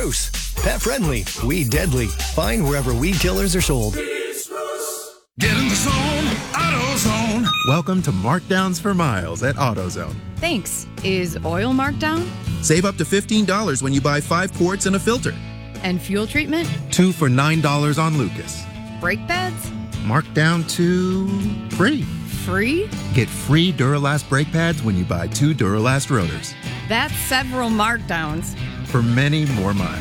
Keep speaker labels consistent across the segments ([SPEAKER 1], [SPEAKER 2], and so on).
[SPEAKER 1] Spruce. Pet friendly, weed deadly. Find wherever weed killers are sold.
[SPEAKER 2] Get in the zone, AutoZone.
[SPEAKER 3] Welcome to Markdowns for Miles at AutoZone.
[SPEAKER 4] Thanks. Is oil marked down?
[SPEAKER 3] Save up to $15 when you buy 5 quarts and a filter.
[SPEAKER 4] And fuel treatment?
[SPEAKER 3] 2 for $9 on Lucas.
[SPEAKER 4] Brake pads?
[SPEAKER 3] Marked down to free.
[SPEAKER 4] Free?
[SPEAKER 3] Get free Duralast brake pads when you buy 2 Duralast rotors.
[SPEAKER 4] That's several markdowns.
[SPEAKER 3] For many more miles.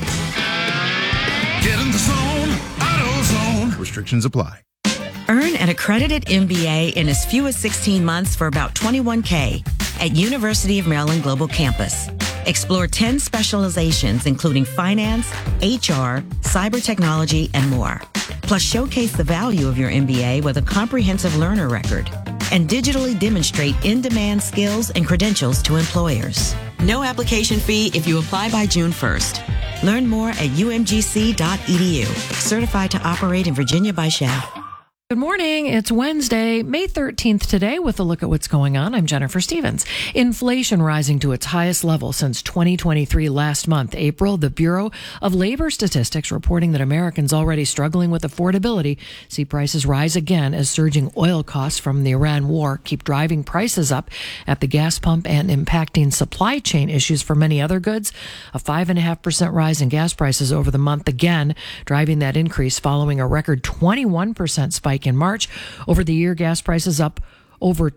[SPEAKER 2] Get in the zone, AutoZone.
[SPEAKER 3] Restrictions apply.
[SPEAKER 5] Earn an accredited MBA in as few as 16 months for about $21K at University of Maryland Global Campus. Explore 10 specializations, including finance, HR, cyber technology, and more. Plus, showcase the value of your MBA with a comprehensive learner record and digitally demonstrate in-demand skills and credentials to employers. No application fee if you apply by June 1st. Learn more at umgc.edu. Certified to operate in Virginia by SHAP.
[SPEAKER 6] Good morning. It's Wednesday, May 13th today with a look at what's going on. I'm Jennifer Stevens. Inflation rising to its highest level since 2023 last month, April. The Bureau of Labor Statistics reporting that Americans already struggling with affordability see prices rise again as surging oil costs from the Iran war keep driving prices up at the gas pump and impacting supply chain issues for many other goods. A 5.5% rise in gas prices over the month again, driving that increase following a record 21% spike in March. Over the year, gas prices up over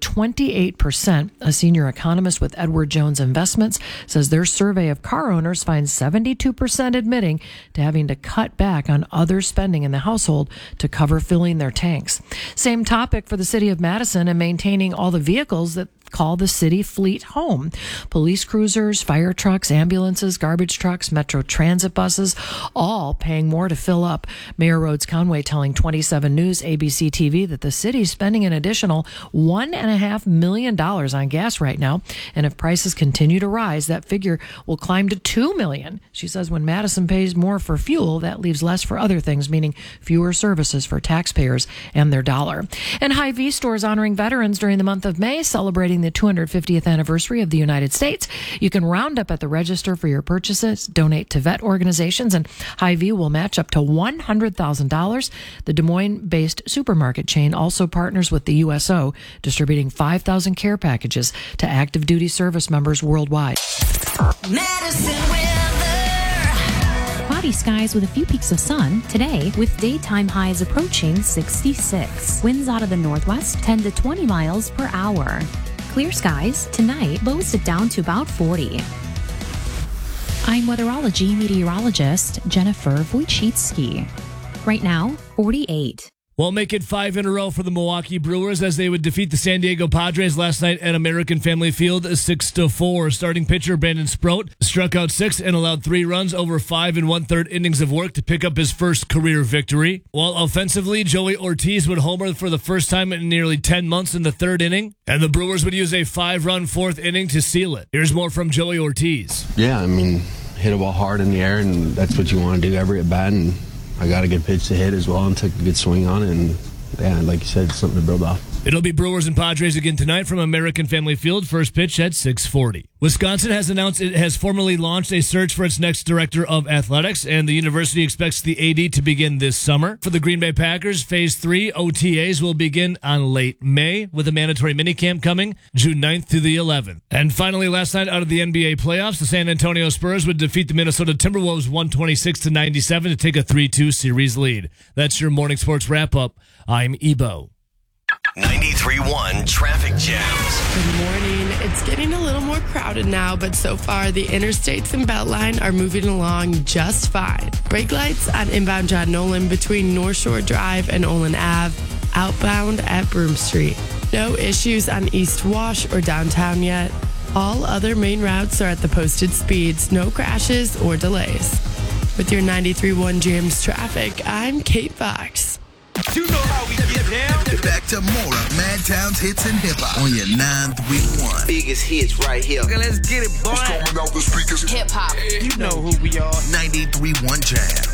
[SPEAKER 6] 28%. A senior economist with Edward Jones Investments says their survey of car owners finds 72% admitting to having to cut back on other spending in the household to cover filling their tanks. Same topic for the city of Madison and maintaining all the vehicles that call the city fleet home. Police cruisers, fire trucks, ambulances, garbage trucks, Metro Transit buses, all paying more to fill up. Mayor Rhodes Conway telling 27 News ABC TV that the city is spending an additional $1.5 million on gas right now. And if prices continue to rise, that figure will climb to $2 million. She says when Madison pays more for fuel, that leaves less for other things, meaning fewer services for taxpayers and their dollar. And Hy-Vee stores honoring veterans during the month of May, celebrating the 250th anniversary of the United States. You can round up at the register for your purchases, donate to vet organizations, and Hy-Vee will match up to $100,000. The Des Moines-based supermarket chain also partners with the USO, distributing 5,000 care packages to active duty service members worldwide.
[SPEAKER 7] Madison weather. Cloudy skies with a few peaks of sun today, with daytime highs approaching 66. Winds out of the northwest 10 to 20 miles per hour. Clear skies tonight, lows it down to about 40. I'm weatherology meteorologist Jennifer Wojcicki. Right now, 48.
[SPEAKER 8] Well, make it 5 in a row for the Milwaukee Brewers as they would defeat the San Diego Padres last night at American Family Field 6-4. Starting pitcher Brandon Sproat struck out 6 and allowed 3 runs over 5 1/3 innings of work to pick up his first career victory. While offensively, Joey Ortiz would homer for the first time in nearly 10 months in the 3rd inning, and the Brewers would use a 5-run 4th inning to seal it. Here's more from Joey Ortiz.
[SPEAKER 9] Yeah, I mean, hit a ball hard in the air, and that's what you want to do every at bat, and I got a good pitch to hit as well and took a good swing on it, and yeah, like you said, it's something to build off.
[SPEAKER 8] It'll be Brewers and Padres again tonight from American Family Field. First pitch at 6:40. Wisconsin has announced it has formally launched a search for its next director of athletics, and the university expects the AD to begin this summer. For the Green Bay Packers, Phase 3 OTAs will begin on late May, with a mandatory minicamp coming June 9th to the 11th. And finally, last night out of the NBA playoffs, the San Antonio Spurs would defeat the Minnesota Timberwolves 126-97 to take a 3-2 series lead. That's your morning sports wrap-up. I'm Ebo.
[SPEAKER 10] 93.1 Traffic Jams.
[SPEAKER 11] Good morning. It's getting a little more crowded now, but so far the interstates and Beltline are moving along just fine. Brake lights on inbound John Nolan between North Shore Drive and Olin Ave, outbound at Broome Street. No issues on East Wash or downtown yet. All other main routes are at the posted speeds, no crashes or delays. With your 93.1 Jams traffic, I'm Kate Fox.
[SPEAKER 2] You know how we get down.
[SPEAKER 12] Back to more of Madtown's hits and hip hop on your 931.
[SPEAKER 13] Biggest hits right here.
[SPEAKER 2] Okay, let's get it, boy.
[SPEAKER 12] It's coming out the speakers.
[SPEAKER 13] Hip hop.
[SPEAKER 2] You know who we are.
[SPEAKER 12] 93.1 Jams.